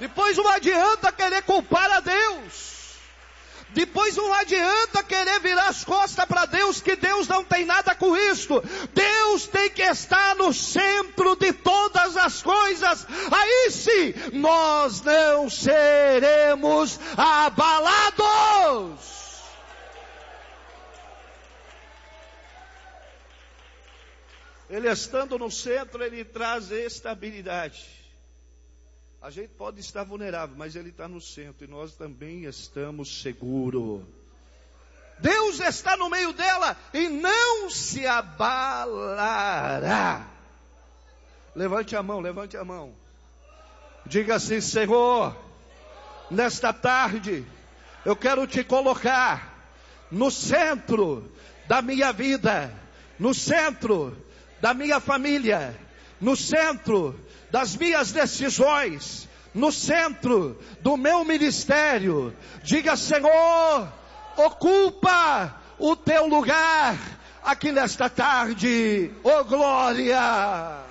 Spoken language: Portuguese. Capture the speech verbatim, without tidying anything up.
Depois não adianta querer culpar a Deus. Depois não adianta querer virar as costas para Deus, que Deus não tem nada com isso. Deus tem que estar no centro de todas as coisas. Aí sim, nós não seremos abalados. Ele estando no centro, ele traz estabilidade. A gente pode estar vulnerável, mas Ele está no centro e nós também estamos seguros. Deus está no meio dela e não se abalará. Levante a mão, levante a mão. Diga assim: Senhor, nesta tarde, eu quero te colocar no centro da minha vida, no centro da minha família, no centro das minhas decisões, no centro do meu ministério. Diga: Senhor, ocupa o teu lugar aqui nesta tarde. Oh glória!